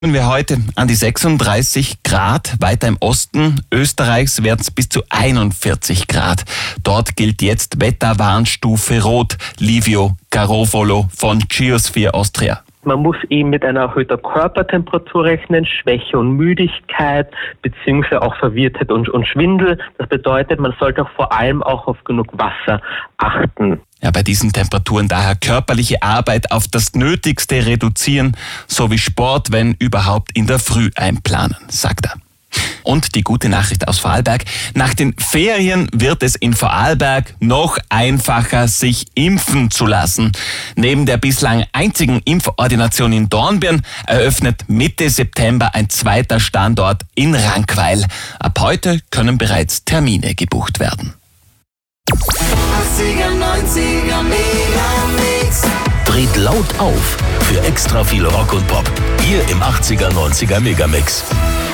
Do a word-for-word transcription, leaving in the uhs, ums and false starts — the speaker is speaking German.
Kommen wir heute an die sechsunddreißig Grad. Weiter im Osten Österreichs werden es bis zu einundvierzig Grad. Dort gilt jetzt Wetterwarnstufe Rot. Livio Garofolo von Geosphere Austria. Man muss eben mit einer erhöhter Körpertemperatur rechnen, Schwäche und Müdigkeit, beziehungsweise auch Verwirrtheit und, und Schwindel. Das bedeutet, man sollte auch vor allem auch auf genug Wasser achten. Ja, bei diesen Temperaturen daher körperliche Arbeit auf das Nötigste reduzieren, sowie Sport, wenn überhaupt, in der Früh einplanen, sagt er. Und die gute Nachricht aus Vorarlberg: Nach den Ferien wird es in Vorarlberg noch einfacher, sich impfen zu lassen. Neben der bislang einzigen Impfordination in Dornbirn eröffnet Mitte September ein zweiter Standort in Rankweil. Ab heute können bereits Termine gebucht werden. achtziger, neunziger Megamix. Dreht laut auf für extra viel Rock und Pop. Hier im achtziger, neunziger Megamix.